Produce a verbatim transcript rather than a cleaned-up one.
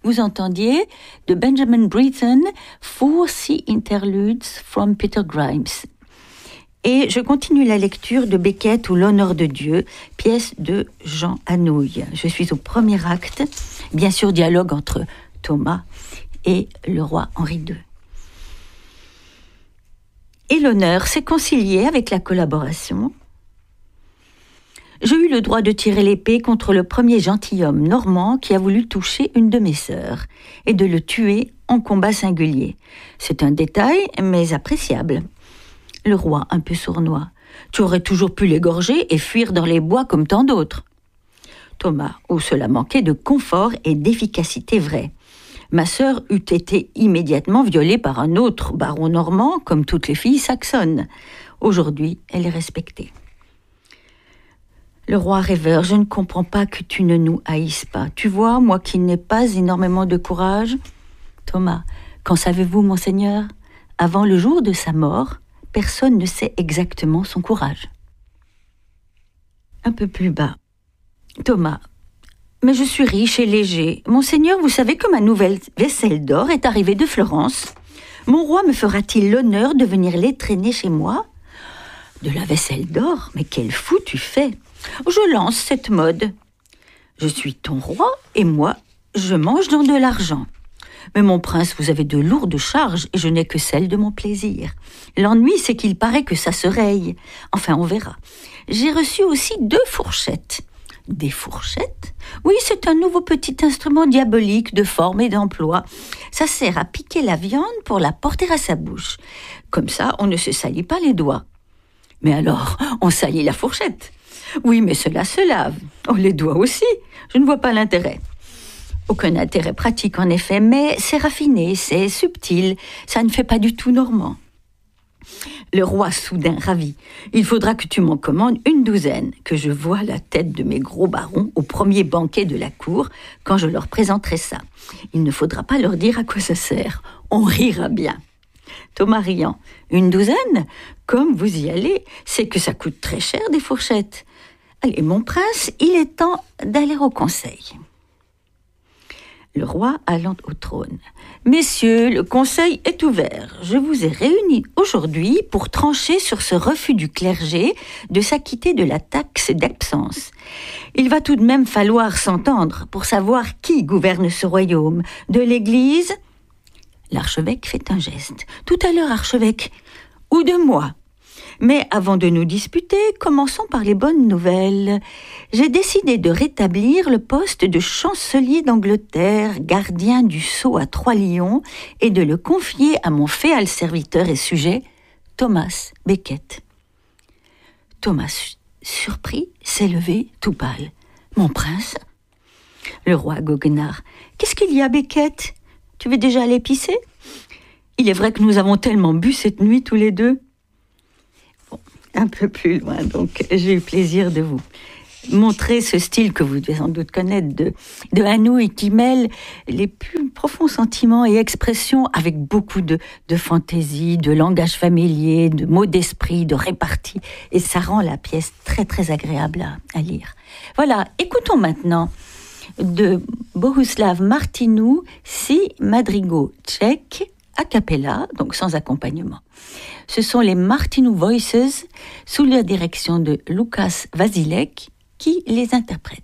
vous entendiez de Benjamin Britten, Four Sea Interludes from Peter Grimes. Et je continue la lecture de Beckett ou L'honneur de Dieu, pièce de Jean Anouilh. Je suis au premier acte, bien sûr dialogue entre Thomas et le roi Henri deux. Et l'honneur s'est concilié avec la collaboration. J'ai eu le droit de tirer l'épée contre le premier gentilhomme normand qui a voulu toucher une de mes sœurs et de le tuer en combat singulier. C'est un détail, mais appréciable. Le roi, un peu sournois. Tu aurais toujours pu l'égorger et fuir dans les bois comme tant d'autres. Thomas, où cela manquait de confort et d'efficacité vraie. Ma sœur eût été immédiatement violée par un autre baron normand, comme toutes les filles saxonnes. Aujourd'hui, elle est respectée. Le roi rêveur, je ne comprends pas que tu ne nous haïsses pas. Tu vois, moi qui n'ai pas énormément de courage. Thomas, qu'en savez-vous, monseigneur? Avant le jour de sa mort, personne ne sait exactement son courage. Un peu plus bas. Thomas, mais je suis riche et léger. Monseigneur, vous savez que ma nouvelle vaisselle d'or est arrivée de Florence. Mon roi me fera-t-il l'honneur de venir l'étrenner chez moi? De la vaisselle d'or? Mais quel fou tu fais! Je lance cette mode. Je suis ton roi et moi, je mange dans de l'argent. Mais mon prince, vous avez de lourdes charges et je n'ai que celle de mon plaisir. L'ennui, c'est qu'il paraît que ça se raye. Enfin, on verra. J'ai reçu aussi deux fourchettes. Des fourchettes? Oui, c'est un nouveau petit instrument diabolique de forme et d'emploi. Ça sert à piquer la viande pour la porter à sa bouche. Comme ça, on ne se salit pas les doigts. Mais alors, on salit la fourchette. Oui, mais cela se lave. Oh, les doigts aussi. Je ne vois pas l'intérêt. Aucun intérêt pratique, en effet, mais c'est raffiné, c'est subtil. Ça ne fait pas du tout normand. Le roi, soudain ravi. Il faudra que tu m'en commandes une douzaine, que je voie la tête de mes gros barons au premier banquet de la cour, quand je leur présenterai ça. Il ne faudra pas leur dire à quoi ça sert. On rira bien. Thomas riant. Une douzaine? Comme vous y allez, c'est que ça coûte très cher des fourchettes. Allez, mon prince, il est temps d'aller au conseil. Le roi allant au trône. Messieurs, le conseil est ouvert. Je vous ai réunis aujourd'hui pour trancher sur ce refus du clergé de s'acquitter de la taxe d'absence. Il va tout de même falloir s'entendre pour savoir qui gouverne ce royaume. De l'Église? L'archevêque fait un geste. Tout à l'heure, archevêque. Ou de moi? Mais avant de nous disputer, commençons par les bonnes nouvelles. J'ai décidé de rétablir le poste de chancelier d'Angleterre, gardien du sceau à trois lions, et de le confier à mon féal serviteur et sujet, Thomas Becket. Thomas, surpris, s'est levé, tout pâle. Mon prince? Le roi goguenard. Qu'est-ce qu'il y a, Becket? Tu veux déjà aller pisser? Il est vrai que nous avons tellement bu cette nuit tous les deux. Un peu plus loin, donc j'ai eu plaisir de vous montrer ce style que vous devez sans doute connaître de, de Anouilh qui mêle les plus profonds sentiments et expressions avec beaucoup de, de fantaisie, de langage familier, de mots d'esprit, de répartie, et ça rend la pièce très très agréable à, à lire. Voilà, écoutons maintenant de Bohuslav Martinů six madrigaux tchèques a cappella, donc sans accompagnement. Ce sont les Martinů Voices, sous la direction de Lukáš Vasilek, qui les interprète.